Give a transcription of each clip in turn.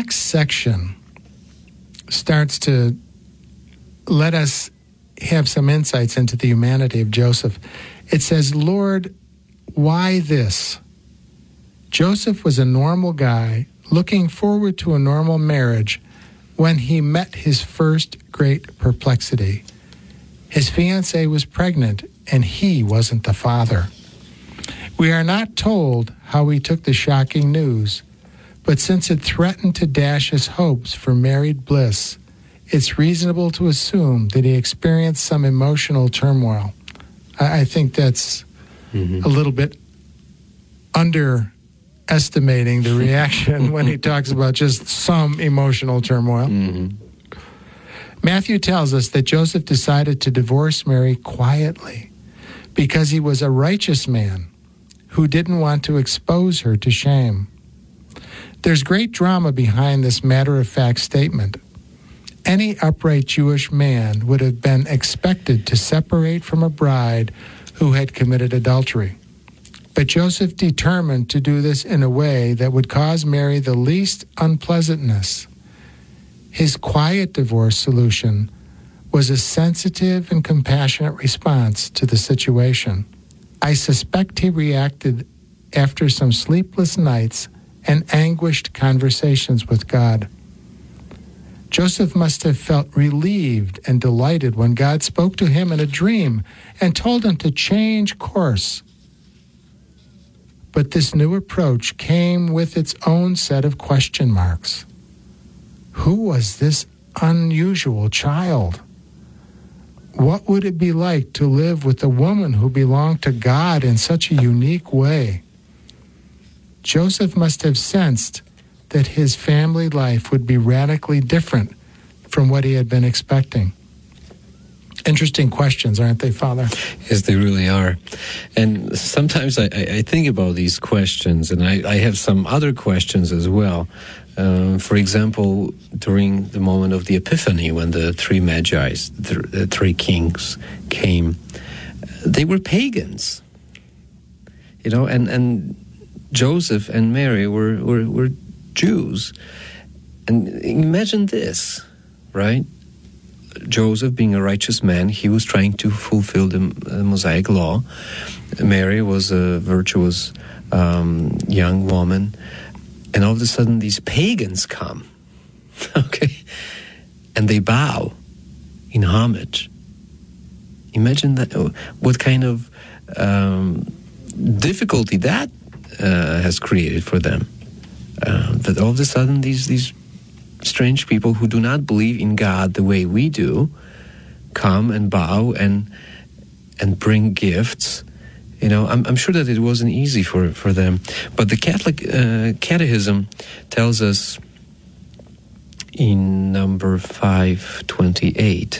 next section starts to let us have some insights into the humanity of Joseph. It says, Lord, why this? Joseph was a normal guy looking forward to a normal marriage when he met his first great perplexity. His fiancée was pregnant, and he wasn't the father. We are not told how he took the shocking news, but since it threatened to dash his hopes for married bliss, it's reasonable to assume that he experienced some emotional turmoil. I think that's a little bit underestimating the reaction when he talks about just some emotional turmoil. Matthew tells us that Joseph decided to divorce Mary quietly because he was a righteous man who didn't want to expose her to shame. There's great drama behind this matter-of-fact statement. Any upright Jewish man would have been expected to separate from a bride who had committed adultery. But Joseph determined to do this in a way that would cause Mary the least unpleasantness. His quiet divorce solution was a sensitive and compassionate response to the situation. I suspect he reacted after some sleepless nights and anguished conversations with God. Joseph must have felt relieved and delighted when God spoke to him in a dream and told him to change course. But this new approach came with its own set of question marks. Who was this unusual child? What would it be like to live with a woman who belonged to God in such a unique way? Joseph must have sensed that his family life would be radically different from what he had been expecting. Interesting questions, aren't they, Father? Yes, they really are. And sometimes I think about these questions, and I have some other questions as well. For example, during the moment of the Epiphany, when the three Magi, the three kings came, they were pagans. You know, and Joseph and Mary were Jews. And imagine this, right? Joseph, being a righteous man, he was trying to fulfill the Mosaic law. Mary was a virtuous young woman. And all of a sudden, these pagans come, okay? And they bow in homage. Imagine that, what kind of difficulty that has created for them. That all of a sudden, these strange people who do not believe in God the way we do come and bow and bring gifts. You know, I'm sure that it wasn't easy for them. But the Catholic Catechism tells us in number 528,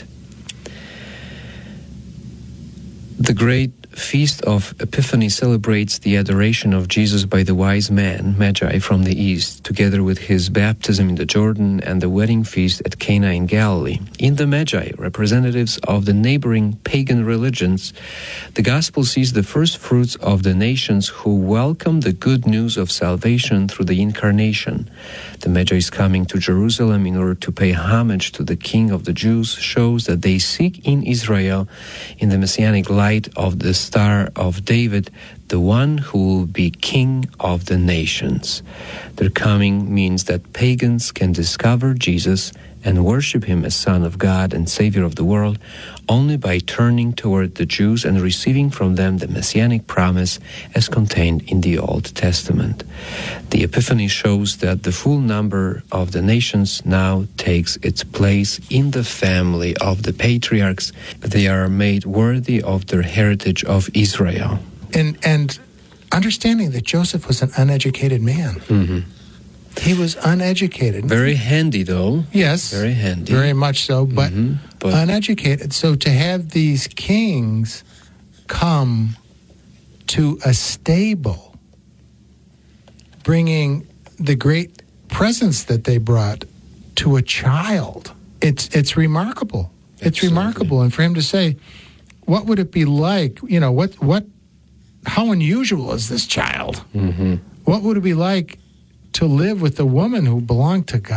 the great Feast of Epiphany celebrates the adoration of Jesus by the wise men, Magi, from the East, together with his baptism in the Jordan and the wedding feast at Cana in Galilee. In the Magi, representatives of the neighboring pagan religions, the Gospel sees the first fruits of the nations who welcome the good news of salvation through the Incarnation. The Magi's coming to Jerusalem in order to pay homage to the King of the Jews shows that they seek in Israel, in the messianic light of the Star of David, the one who will be King of the nations. Their coming means that pagans can discover Jesus and worship him as Son of God and Savior of the world only by turning toward the Jews and receiving from them the messianic promise as contained in the Old Testament. The Epiphany shows that the full number of the nations now takes its place in the family of the patriarchs. They are made worthy of their heritage of Israel. And understanding that Joseph was an uneducated man. Mm-hmm. He was uneducated. Very handy, though. Yes. Very handy. Very much so, but uneducated. So to have these kings come to a stable, bringing the great presents that they brought to a child, it's remarkable. It's remarkable. And for him to say, what would it be like, you know, how unusual is this child? Mm-hmm. What would it be like to live with a woman who belonged to God?